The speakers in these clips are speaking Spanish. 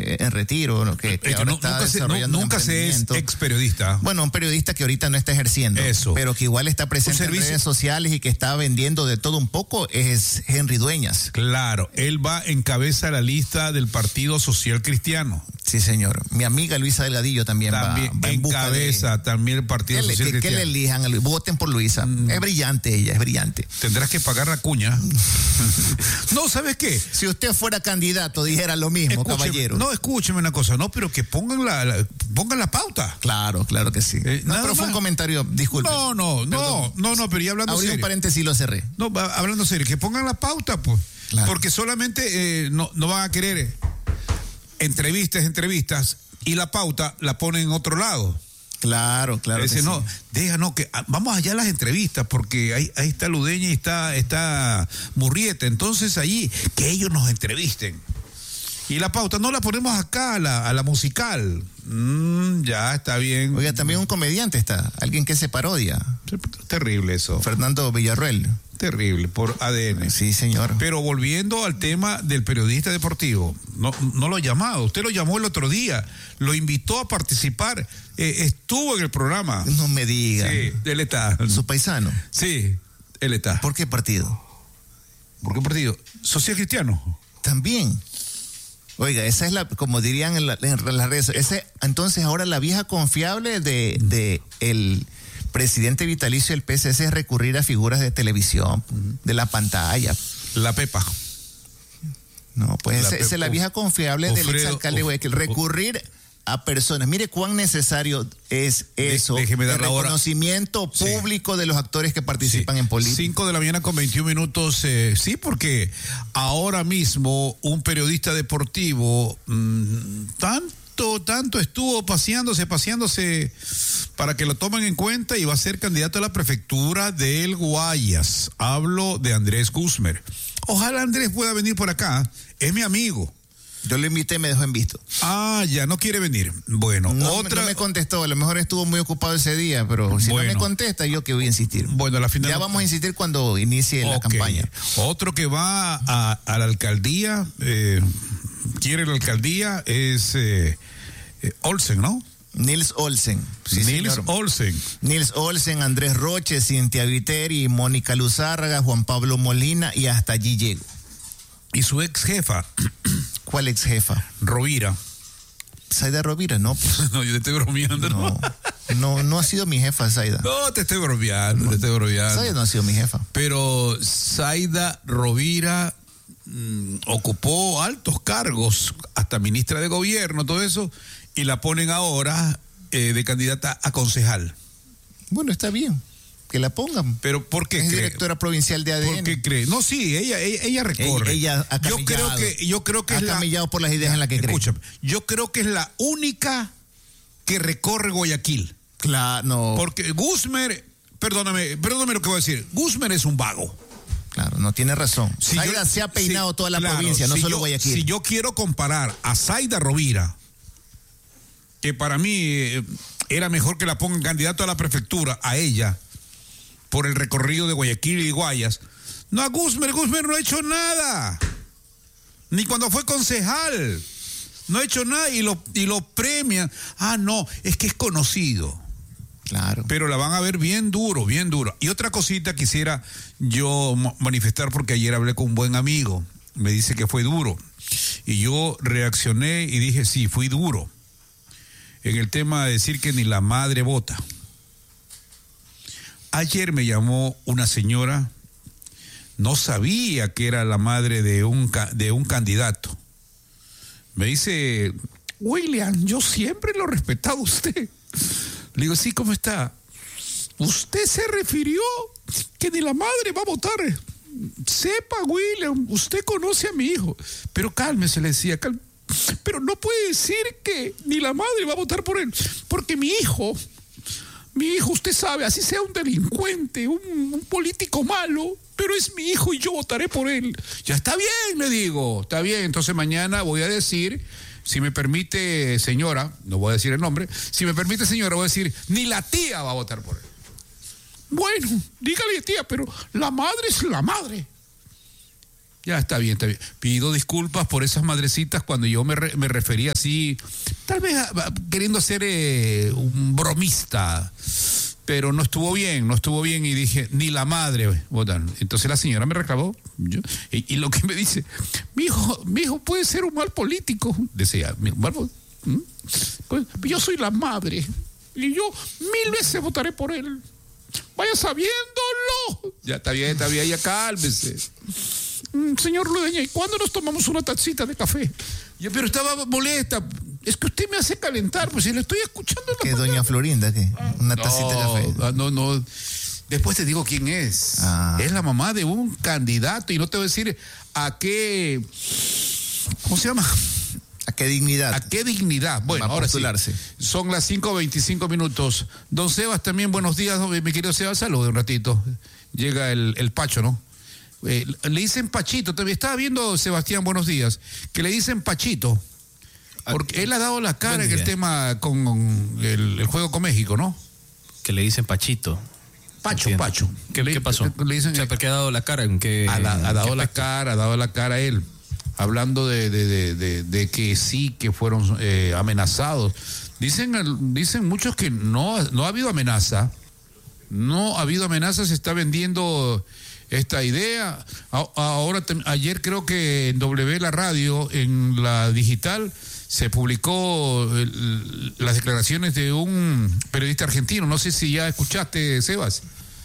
en retiro, ¿no? que ahora está desarrollando nunca se es ex periodista. Bueno, un periodista que ahorita no está ejerciendo, pero que igual está presente en redes sociales y que está vendiendo de todo un poco, es Henry Dueñas. Claro, él va en cabeza de la lista del Partido Social Cristiano. Sí, señor. Mi amiga Luisa Delgadillo también va en cabeza también el Partido Social Cristiano. Que le elijan, voten por Luisa. Es brillante ella, es brillante. Tendrás que pagar la cuña. No, ¿sabes qué? Si usted fuera candidato, dijera lo mismo, caballero. No, escúcheme una cosa, no, pero que pongan la pauta. Claro que sí. Pero fue un comentario, disculpe. No, pero ya hablando serio. Abrí un paréntesis y lo cerré. No, hablando serio, que pongan la pauta, pues. Claro. Porque solamente no van a querer entrevistas, y la pauta la ponen en otro lado. Claro. Dice, que vamos allá a las entrevistas, porque ahí está Ludeña y está Murrieta. Entonces allí, que ellos nos entrevisten. Y la pauta no la ponemos acá a la musical. Ya está bien. Oiga, también un comediante está, alguien que se parodia. Terrible eso. Fernando Villarroel. Terrible, por ADN. Sí, señor. Pero volviendo al tema del periodista deportivo, no lo ha llamado. Usted lo llamó el otro día, lo invitó a participar, estuvo en el programa. No me diga. Sí, él está. ¿Su paisano? Sí, él está. ¿Por qué partido? Social Cristiano. También. Oiga, esa es como dirían en las redes, entonces ahora la vieja confiable de el presidente vitalicio del PSC es recurrir a figuras de televisión, de la pantalla. La Pepa. No, pues esa es la vieja confiable del exalcalde Guayaquil, recurrir a personas. Mire cuán necesario es eso, el reconocimiento público de los actores que participan en política. 5:21 a.m. Sí, porque ahora mismo un periodista deportivo tanto estuvo paseándose para que lo tomen en cuenta y va a ser candidato a la prefectura del Guayas. Hablo de Andrés Guzmer. Ojalá Andrés pueda venir por acá, es mi amigo. Yo lo invité y me dejó en visto. Ya no quiere venir. Bueno, no me contestó, a lo mejor estuvo muy ocupado ese día, pero si no me contesta, yo que voy a insistir. Bueno, a la final. Ya vamos a insistir cuando inicie la campaña. Otro que va a la alcaldía, quiere la alcaldía, es Olsen, ¿no? Nils Olsen. Sí, Nils Olsen, Andrés Roche, Cintia Viteri, Mónica Luzárraga, Juan Pablo Molina, y hasta allí llego. ¿Y su ex jefa? ¿Cuál ex jefa? Rovira. Zaida Rovira, no. Pues. No, yo te estoy bromeando. No ha sido mi jefa, Zaida. No, te estoy bromeando. Zaida no ha sido mi jefa. Pero Zaida Rovira ocupó altos cargos, hasta ministra de gobierno, todo eso, y la ponen ahora de candidata a concejal. Bueno, está bien. Que la pongan. Pero ¿por qué es directora provincial de ADN. ¿Por qué cree? No, sí, ella recorre. Ella ha camillado. Yo creo que ha camillado por las ideas en las que cree. Escúchame, yo creo que es la única que recorre Guayaquil. Claro, no. Porque Guzmer, perdóname lo que voy a decir, Guzmer es un vago. Claro, no tiene razón. Zaida se ha peinado toda la provincia, no solo Guayaquil. Si yo quiero comparar a Zaida Rovira, que para mí era mejor que la pongan candidato a la prefectura, a ella, por el recorrido de Guayaquil y Guayas. No, a Guzmer no ha hecho nada. Ni cuando fue concejal. No ha hecho nada y lo premian. No, es que es conocido. Claro. Pero la van a ver bien duro. Y otra cosita quisiera yo manifestar, porque ayer hablé con un buen amigo. Me dice que fue duro. Y yo reaccioné y dije, sí, fui duro. En el tema de decir que ni la madre vota. Ayer me llamó una señora, no sabía que era la madre de un candidato. Me dice, William, yo siempre lo he respetado a usted. Le digo, sí, ¿cómo está? Usted se refirió que ni la madre va a votar. Sepa, William, usted conoce a mi hijo. Pero cálmese, le decía, pero no puede decir que ni la madre va a votar por él, porque mi hijo, usted sabe, así sea un delincuente, un político malo, pero es mi hijo y yo votaré por él. Ya está bien, le digo, está bien. Entonces mañana voy a decir, si me permite, señora, no voy a decir el nombre, si me permite, señora, voy a decir, ni la tía va a votar por él. Bueno, dígale, tía, pero la madre es la madre. Ya está bien, está bien. Pido disculpas por esas madrecitas cuando yo me refería así, tal vez queriendo ser un bromista, pero no estuvo bien y dije, ni la madre votaron. Entonces la señora me reclamó y lo que me dice, mi hijo puede ser un mal político, decía, pues yo soy la madre y yo 1000 veces votaré por él. Vaya sabiéndolo. Ya está bien, ya cálmese. Señor Ludeña, ¿y cuándo nos tomamos una tacita de café? Pero estaba molesta. Es que usted me hace calentar, pues si le estoy escuchando en la ¿Qué, mañana. doña Florinda? ¿Qué? ¿Una tacita de café? No. Después te digo quién es. Es la mamá de un candidato y no te voy a decir a qué... ¿Cómo se llama? ¿A qué dignidad? ¿A qué dignidad? Bueno, ahora sí. Son las 5:25 minutos. Don Sebas, también buenos días, mi querido Sebas. Salude un ratito. Llega el Pacho, ¿no? Le dicen Pachito. También estaba viendo, Sebastián, buenos días, que le dicen Pachito. Porque él ha dado la cara en el tema con el juego con México, ¿no? Que le dicen Pachito. Pacho. ¿Qué pasó? Le dicen, ¿Por qué ha dado la cara? ¿En qué? Ha dado la cara él. Hablando de que sí, que fueron amenazados. Dicen muchos que no ha habido amenaza. No ha habido amenaza, se está vendiendo esta idea. Ahora, ayer creo que en W la radio, en la digital, se publicó las declaraciones de un periodista argentino. No sé si ya escuchaste, Sebas.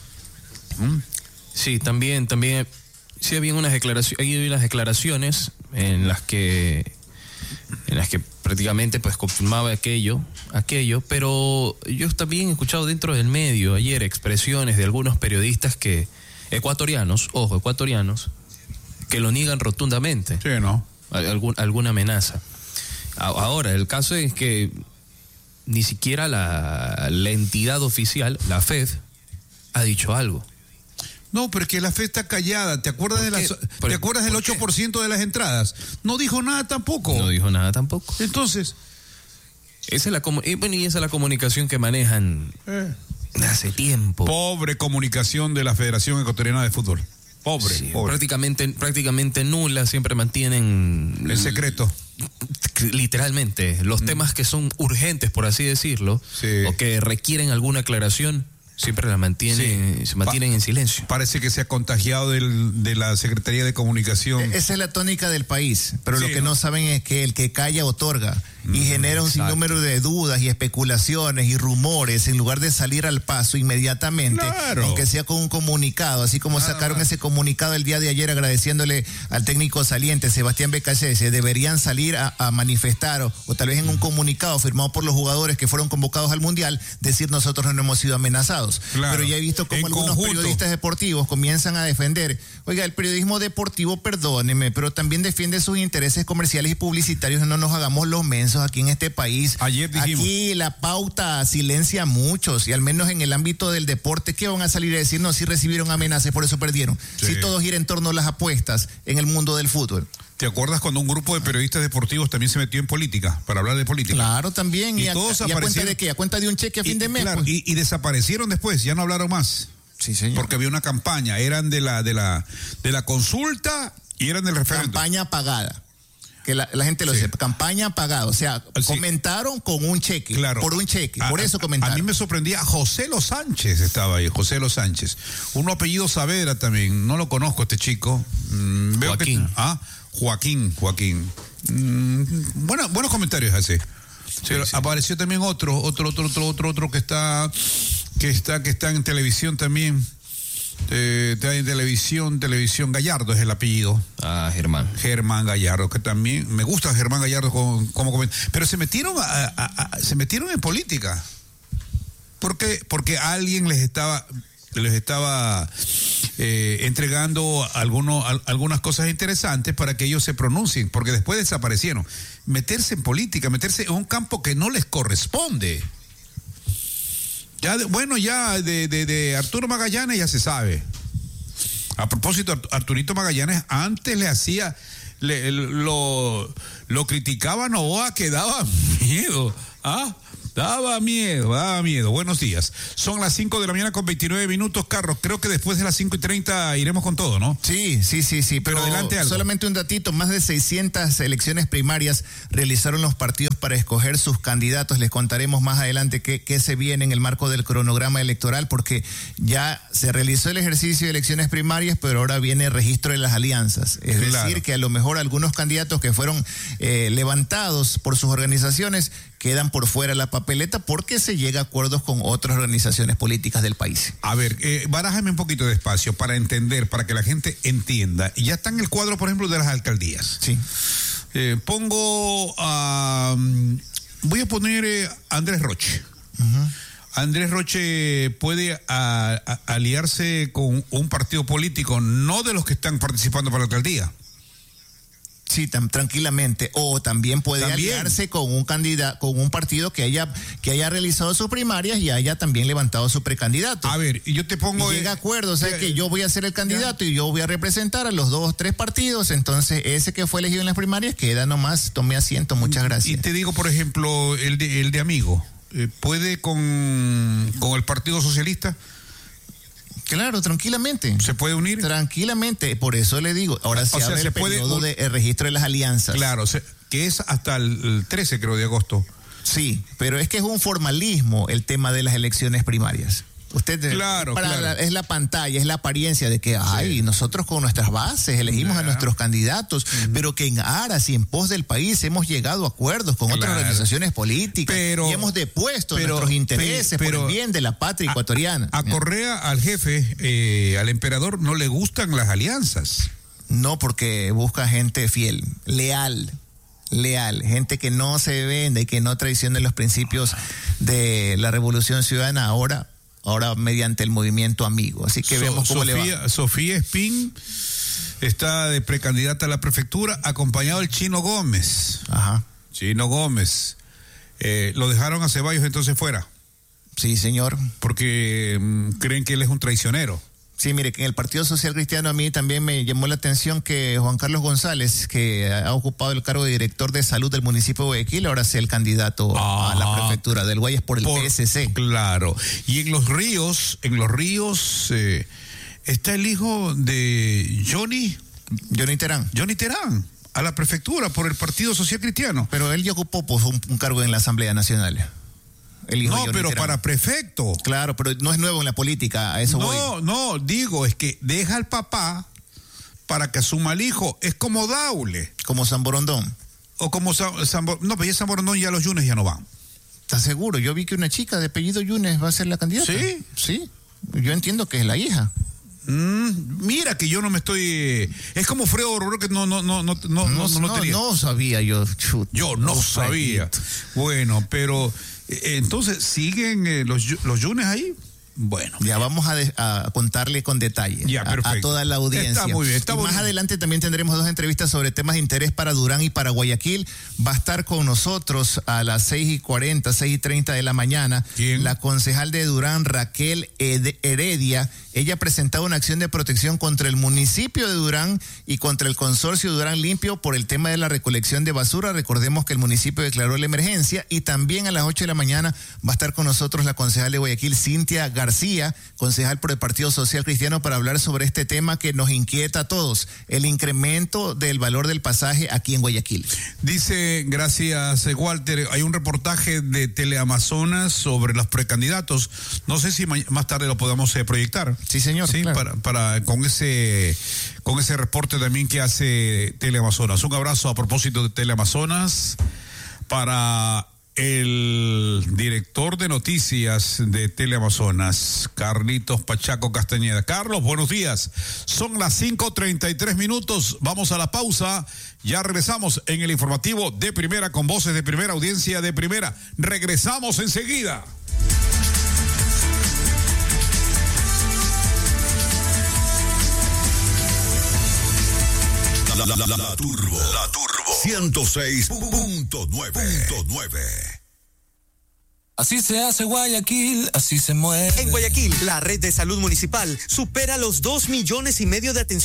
Sí, también. Sí, había unas declaraciones en las que prácticamente pues confirmaba aquello, pero yo también he escuchado dentro del medio ayer expresiones de algunos periodistas ecuatorianos, que lo niegan rotundamente. Sí, ¿no? Alguna amenaza. Ahora, el caso es que ni siquiera la entidad oficial, la FED, ha dicho algo. No, pero es que la FED está callada. ¿Te acuerdas del 8% de las entradas? No dijo nada tampoco. Entonces, esa es la comunicación que manejan hace tiempo. Pobre comunicación de la Federación Ecuatoriana de Fútbol. Pobre. Prácticamente nula, siempre mantienen el secreto. Literalmente, los temas que son urgentes, por así decirlo, o que requieren alguna aclaración, siempre se mantienen en silencio. Parece que se ha contagiado de la Secretaría de Comunicación. Esa es la tónica del país, pero lo que no saben es que el que calla otorga y genera un sinnúmero de dudas y especulaciones y rumores en lugar de salir al paso inmediatamente, aunque sea con un comunicado, así como sacaron ese comunicado el día de ayer agradeciéndole al técnico saliente Sebastián Becachese. Deberían salir a manifestar o tal vez en un comunicado firmado por los jugadores que fueron convocados al Mundial, decir nosotros no hemos sido amenazados. Pero ya he visto como algunos periodistas deportivos comienzan a defender, oiga, el periodismo deportivo, perdóneme, pero también defiende sus intereses comerciales y publicitarios. No nos hagamos los mensos aquí en este país. Ayer dijimos, aquí la pauta silencia a muchos, y al menos en el ámbito del deporte, ¿qué van a salir a decir? No, si recibieron amenazas, por eso perdieron. Si todo gira en torno a las apuestas en el mundo del fútbol. ¿Te acuerdas cuando un grupo de periodistas deportivos también se metió en política, para hablar de política? Claro, también. ¿Y todos a cuenta de qué? ¿A cuenta de un cheque a fin de mes? Claro, pues. y desaparecieron después, ya no hablaron más. Sí, señor. Porque había una campaña, eran de la consulta y eran del referéndum. Campaña pagada. Que la gente lo sepa, campaña pagada, o sea, comentaron con un cheque, por un cheque, por eso comentaron. A mí me sorprendía, José Los Sánchez estaba ahí, José Los Sánchez, un apellido Saavedra también, no lo conozco este chico. Joaquín. Joaquín. Buenos comentarios hace. Pero apareció también otro que está en televisión también. Está en televisión Gallardo es el apellido. Germán Gallardo, que también me gusta Germán Gallardo como comenta. Pero se metieron en política. Porque alguien les estaba entregando algunas cosas interesantes para que ellos se pronuncien, porque después desaparecieron. Meterse en política, meterse en un campo que no les corresponde. Ya de Arturo Magallanes ya se sabe. A propósito, Arturito Magallanes antes lo criticaba a Novoa, que daba miedo. Daba miedo. Buenos días. Son las 5 de la mañana con 29 minutos, Carlos. Creo que después de las 5:30 iremos con todo, ¿no? Sí. Pero adelante algo. Solamente un datito, más de 600 elecciones primarias realizaron los partidos para escoger sus candidatos. Les contaremos más adelante qué se viene en el marco del cronograma electoral, porque ya se realizó el ejercicio de elecciones primarias, pero ahora viene el registro de las alianzas. Es decir, que a lo mejor algunos candidatos que fueron levantados por sus organizaciones quedan por fuera de la papeleta porque se llega a acuerdos con otras organizaciones políticas del país. A ver, barájame un poquito de espacio para entender, para que la gente entienda. Ya está en el cuadro, por ejemplo, de las alcaldías. Sí. Voy a poner Andrés Roche. Uh-huh. Andrés Roche puede aliarse con un partido político, no de los que están participando para la alcaldía. Sí, tranquilamente. O también puede aliarse con un candidato, con un partido que haya realizado sus primarias y haya también levantado su precandidato. A ver, y yo te pongo... Y llega a acuerdo, o sea, que yo voy a ser el candidato y yo voy a representar a los 2 o 3 partidos, entonces ese que fue elegido en las primarias queda nomás, tome asiento, muchas gracias. Y te digo, por ejemplo, el de Amigo, ¿puede con el Partido Socialista? Claro, tranquilamente. ¿Se puede unir? Tranquilamente, por eso le digo. Ahora se abre el periodo de registro de las alianzas. Claro, que es hasta el 13, creo, de agosto. Sí, pero es que es un formalismo el tema de las elecciones primarias. Claro. Es la pantalla, es la apariencia de que, nosotros con nuestras bases elegimos a nuestros candidatos, pero que en aras y en pos del país hemos llegado a acuerdos con otras organizaciones políticas y hemos depuesto nuestros intereses por el bien de la patria ecuatoriana. A Correa, al jefe, al emperador, no le gustan las alianzas. No, porque busca gente fiel, leal, gente que no se vende y que no traicione los principios de la Revolución Ciudadana ahora mediante el movimiento Amigo. Así que vemos cómo le va. Sofía Espín está de precandidata a la prefectura, acompañado del Chino Gómez. Ajá. Chino Gómez. ¿Lo dejaron a Ceballos entonces fuera? Sí, señor. Porque creen que él es un traicionero. Sí, mire, que en el Partido Social Cristiano a mí también me llamó la atención que Juan Carlos González, que ha ocupado el cargo de director de salud del municipio de Guayaquil, ahora sea el candidato a la prefectura del Guayas por el PSC. Claro. Y en los ríos está el hijo de Johnny Terán, a la prefectura por el Partido Social Cristiano. Pero él ya ocupó un cargo en la Asamblea Nacional. No, pero para prefecto. Claro, pero no es nuevo en la política, a eso voy. No, digo, es que deja al papá para que asuma al hijo. Es como Daule. Como San Borondón. O como no, pero ya San Borondón ya los Yunes ya no van. ¿Estás seguro? Yo vi que una chica de apellido Yunes va a ser la candidata. ¿Sí? Sí, yo entiendo que es la hija. Mira que yo no me estoy... Es como Fredo Borboró que no tenía. No sabía yo. Yo no sabía. Bueno, pero... Entonces, ¿siguen los Yunes ahí? Bueno. Ya vamos a contarle con detalle a toda la audiencia. Está muy bien, está más adelante también tendremos 2 entrevistas sobre temas de interés para Durán y para Guayaquil. Va a estar con nosotros a las 6:40, 6:30 de la mañana. ¿Quién? La concejal de Durán, Raquel Heredia. Ella presentaba una acción de protección contra el municipio de Durán y contra el consorcio Durán Limpio por el tema de la recolección de basura. Recordemos que el municipio declaró la emergencia y también a las 8 de la mañana va a estar con nosotros la concejal de Guayaquil, Cintia García, concejal por el Partido Social Cristiano, para hablar sobre este tema que nos inquieta a todos, el incremento del valor del pasaje aquí en Guayaquil. Dice, gracias Walter, hay un reportaje de Teleamazonas sobre los precandidatos. No sé si más tarde lo podamos proyectar. Sí, señor. Sí, claro. para con ese reporte también que hace Teleamazonas. Un abrazo a propósito de Teleamazonas para el director de noticias de Teleamazonas, Carlitos Pachaco Castañeda. Carlos, buenos días. Son las 5:33 minutos. Vamos a la pausa. Ya regresamos en el informativo de primera con voces de primera, audiencia de primera. Regresamos enseguida. La Turbo 106.9. Así se hace Guayaquil, así se mueve. En Guayaquil, la red de salud municipal supera los 2,5 millones de atenciones